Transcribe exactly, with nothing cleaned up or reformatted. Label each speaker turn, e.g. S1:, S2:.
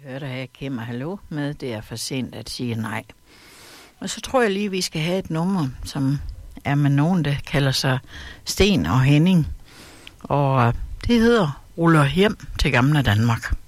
S1: hørte her Kim og Hallo med, det er for sent at sige nej. Og så tror jeg lige, vi skal have et nummer, som er med nogen, der kalder sig Sten og Henning. Og det hedder Ruller hjem til gamle Danmark.